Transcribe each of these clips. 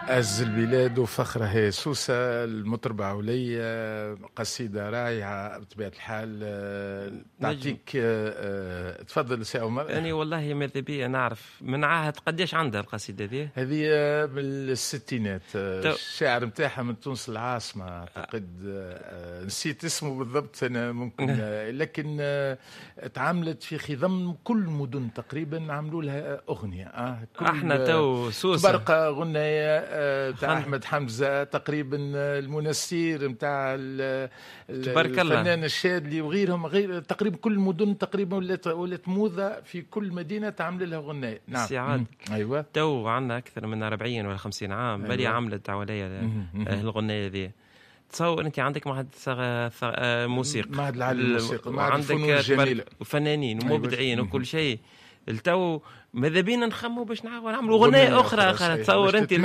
أعز البلاد وفخرها هي سوسة المطربة عليا، قصيدة رائعة بطبيعة الحال. تعطيك تفضل سي عمر. يعني والله ماذا بيا نعرف من عهد قديش عندها القصيدة دي؟ هذه بالستينات. الشاعر متاعها من تونس العاصمة أعتقد. نسيت اسمه بالضبط أنا ممكن لكن تعاملت في خضم كل مدن تقريبا عملوا لها أغنية. احنا تو سوسة برقة غنية تاع أحمد حمزة تقريبا، المنسير متاع الفنان الشادلي وغيرهم، غير تقريبا كل المدن تقريبا ولات موضة في كل مدينة تعمل لها غنية. نعم سعاد. أيوة تو عندنا أكثر من 40 ولا 50 عام. أيوة. بلي عملت عليا الغنية ذي. تصور أنت عندك معهد موسيقى، معهد العالي الموسيقى، عندك فنانين ومبدعين وكل شيء. التو ماذا بينا نخمو باش نعملوا غنية أخرى. تصور أنت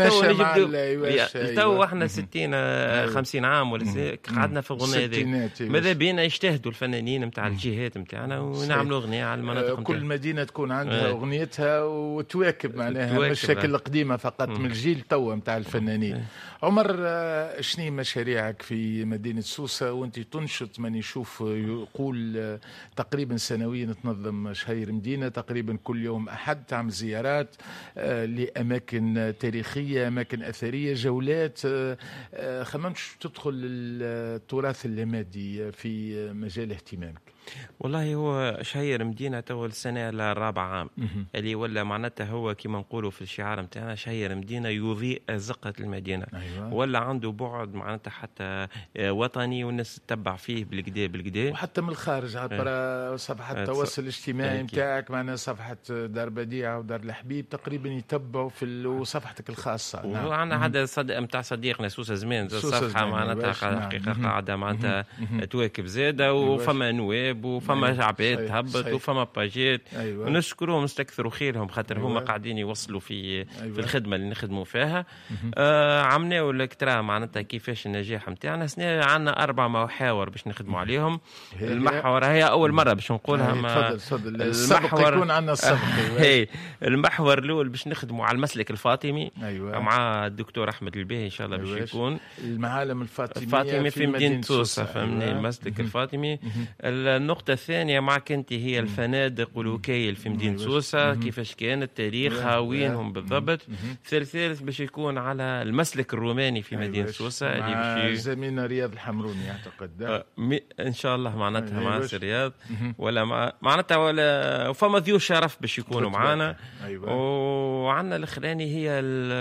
التو احنا 60 عام ولا قعدنا في الغنية ذي. ماذا بينا يجتهدوا الفنانين متاع الجهات متاعنا ونعملوا أغنية على المناطق. كل مدينة تكون عندها أغنيتها وتواكب معناها المشاكل القديمة فقط من الجيل توا متاع الفنانين. عمر، شنو مشاريعك في مدينة سوسة وانت تنشط؟ من يشوف يقول تقريبا سنويا تنظم شهير مدينة، تقريبا كل يوم أحد تعمل زيارات لأماكن تاريخية، أماكن أثرية، جولات. خممش تدخل التراث اللامادي في مجال اهتمامك؟ والله هو شهير مدينة تو السنة الرابعة عام اللي ولا معناتها هو كما نقولوا في الشعار متاعنا شهير مدينة يضيء أزقة المدينة. أيوة. ولا عنده بعد معناتها حتى وطني والناس تتبع فيه بالكدا وحتى من الخارج عبر صفحة التواصل الاجتماعي متاعك، معنا صفحة دار بديعة ودار الحبيب تقريبا يتبعوا في وصفحتك الخاصة. وعنا هذا متاع صديقنا سوسة زمان صفحة معناتها حقيقة قاعدة معناتها تواكب زادة وفما نواب وفما عباد تهبط وفما باجات. أيوة. ونشكرهم نستكثروا خيرهم خاطر أيوة. هما قاعدين يوصلوا في أيوة. في الخدمة اللي نخدموا فيها. عملنا لك ترى معناتها كيفاش النجاح نتاعنا. سنة عندنا 4 محاور باش نخدموا عليهم. المحور هي أول مرة باش نقولها. تفضل المحور يكون عندنا السبق. هي المحور الأول باش نخدموا على المسلك الفاطمي. أيوة. مع الدكتور أحمد الباهي إن شاء الله باش يكون المعالم الفاطمية في مدينة سوسة. فهمني. أيوة. المسلك الفاطمي. النقطة الثانية معك أنت هي الفنادق والوكايل في مدينة سوسة، كيفاش كانت تاريخها وينهم بالضبط. الثالث باش يكون على المسلك الروماني في مدينة سوسة اللي زميلنا رياض الحمروني أعتقد. إن شاء الله معناتها مع رياض ولا معناتها ولا فما ذيو شرف باش يكونوا معنا. أيوة. وعندنا الأخراني هي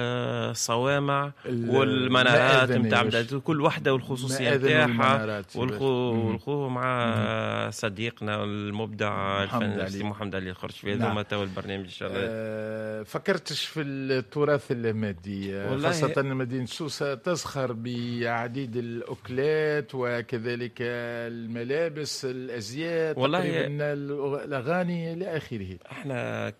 الصوامع والمنارات متاع كل واحدة والخصوصية نتاعها والخو مع صديقنا المبدع الفنان محمد علي الخرشفي. هذوما تو البرنامج ان شاء الله. فكرتش في التراث اللامادي خاصة مدينة سوسة تزخر بعديد الأكلات وكذلك الملابس، الأزياء، تقريبا الأغاني إلى آخره. احنا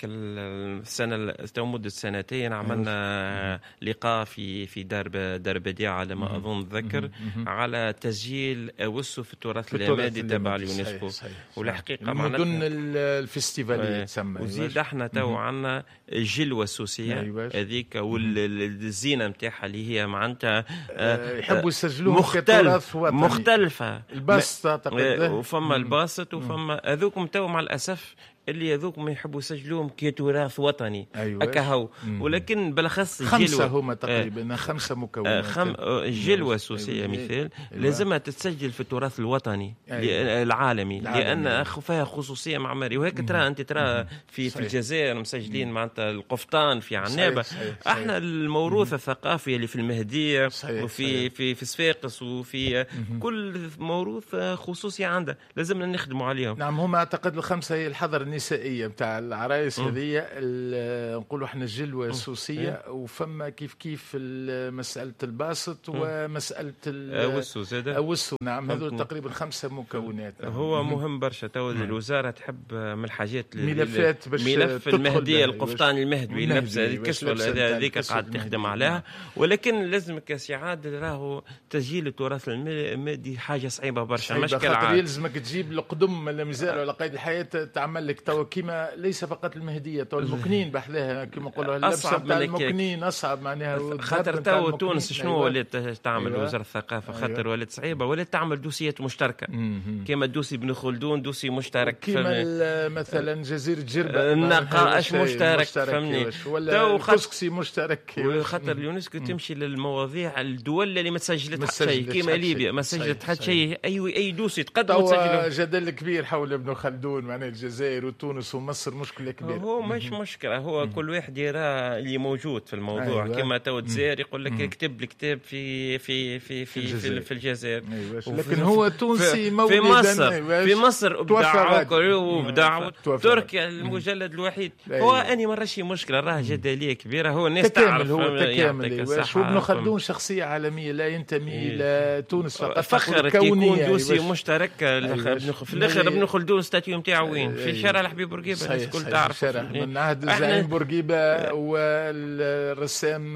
السنة تو مدة 2 عملنا لقاء في دار بديعة لما أظن ذكر على تسجيل أوسو في التراث اللامادي تبع اليونسكو. والحقيقة مدن الفستيفالية تسمى. وزيد احنا تو عنا الجلوة السوسية هذيك والزينة متاعها اللي هي معناتها يحبوا يسجلوها كتراث وطني مختلفة. الباسطة تقدم وفما الباسط وفما هذوكم تو مع الأسف اللي هذوك ما يحبوا يسجلوهم كتراث وطني. أيوة. أكهو. ولكن بالأخص 5 هما تقريبا 5 مكونات. الجلوة السوسية مثال لازمها تتسجل في التراث الوطني العالمي لأن فيها خصوصية معمارية. وهيك ترى أنت ترى في الجزائر مسجلين معناتها القفطان في عنابة. احنا الموروث الثقافي اللي في المهدية وفي في صفاقس وفي كل موروث خصوصي عنده لازمنا نخدموا عليهم. نعم هما أعتقد ال5 هي الحضر النسائية متاع العرايس هذه نقولوا احنا الجلوة السوسية. وفما كيف مسألة الباسط ومسألة الوسو. نعم هذول تقريبا 5 مكونات. هو مهم برشا. تو الوزارة تحب من الحاجات ملفات باش ملف المهدية القفطان المهدوي اللبسة الكسوة هذيك قاعد تخدم عليها. ولكن لازمك يا سعاد راهو تسجيل التراث المادي حاجة صعيبة برشا. مشكلة يلزمك تجيب القدم ولا مازال على قيد الحياة تعمل لك تو كيما ليس فقط المهديه تو المكنين بحذاها كيما نقولوا اللبسه نتاع المكنين اصعب معناها خاطر تو تونس شنو ولات تعمل وزاره الثقافه خاطر ولات صعيبه ولات تعمل دوسيات مشتركه كيما دوسي بن خلدون دوسي مشترك كيما مثلا جزيره جربه النقاش مشترك فهمني ولا الكسكسي مشترك خاطر اليونسكو تمشي للمواضيع الدول اللي ما سجلت حتى شيء كيما ليبيا ما سجلت حتى شيء اي دوسي تقدم وتسجل جدل كبير حول ابن خلدون معناه الجزائر وتونس ومصر مشكله كبيره هو مش مشكله هو كل واحد يرى اللي موجود في الموضوع كما تو الجزائر يقول لك اكتب الكتاب في الجزائر لكن هو تونسي في مصر ابدع تركيا المجلد الوحيد هو اني مره شي مشكله راه جدليه كبيره هو الناس تعرف هو تكامل شو ابن خلدون شخصيه عالميه لا ينتمي الى تونس فقط فخر كونيه دوسي مشترك في الاخر ابن خلدون ستاتيو نتاعو وين في شارع الحبيب بورقيبه الناس الكل تعرف من عهد الزعيم بورقيبه والرسام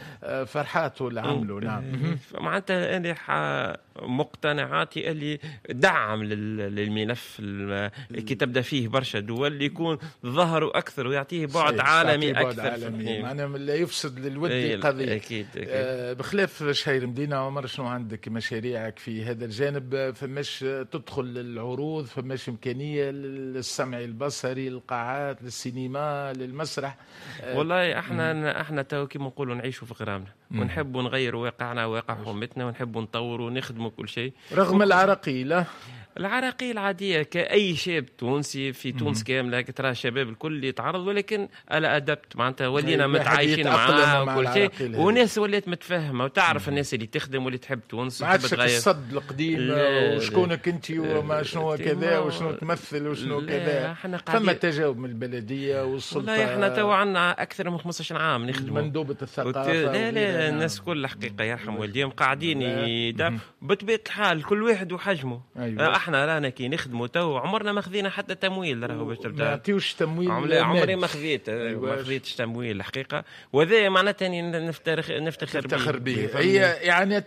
فرحات اللي عملوا نعم معناتها انا مقتنعاتي اللي دعم للملف كي تبدا فيه برشا دول اللي يكون ظهروا اكثر ويعطيه بعد عالمي اكثر معناها لا يفسد للود قضيه أكيد. بخلاف شهير مدينه عمر شنو عندك مشاريعك في هذا الجانب فماش تدخل العروض فماش امكانيه للسمع البصري للقاعات للسينما للمسرح والله احنا تو كيما نقولوا نعيشوا في غرامنا ونحبوا نغيروا واقعنا واقع حومتنا ونحبوا نطوروا ونخدموا كل شيء رغم العراقيل العادية كأي شاب تونسي في تونس كاملة ترى الشباب الكل يتعرض ولكن على أدبت معناتها ولينا متعايشين معاه وكل شيء وناس ولات متفهمة وتعرف الناس اللي تخدم واللي تحب تونس ما عادش الصد القديم وشكونك انت وما شنو كذا وشنو تمثل وشنو كذا ثم تجاوب من البلدية والسلطة والله احنا تو عندنا أكثر من 15 عام نخدم مندوبة الثقافة لا الناس كل حقيقة يرحم والديهم قاعدين بطبيعة الحال كل واحد وحجمه احنا رانا كي نخدموا تو عمرنا ما خذينا حتى تمويل راهو باش تبدا ما عطيوش تمويل عمري ما خذيت ما خذيتش تمويل الحقيقه وهذا معناتها نفتخر به هي اعانه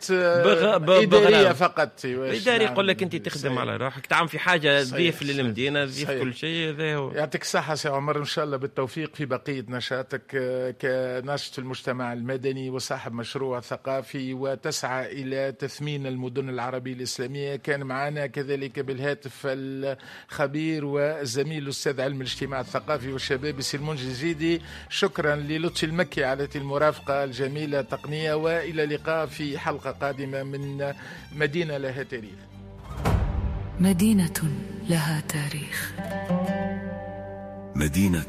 اداريه فقط اداري يقول لك انت تخدم على روحك تعمل في حاجه تضيف للمدينه تضيف كل شيء هذا هو يعطيك الصحه سي عمر ان شاء الله بالتوفيق في بقيه نشاطك كناشط المجتمع المدني وصاحب مشروع ثقافي وتسعى الى تثمين المدن العربيه الاسلاميه كان معنا كذلك بالهاتف الخبير والزميل الأستاذ علم الاجتماع الثقافي والشباب سلمون جزيدي شكرا للطفي المكي على المرافقة الجميلة التقنية وإلى اللقاء في حلقة قادمة من مدينة لها تاريخ مدينة لها تاريخ مدينة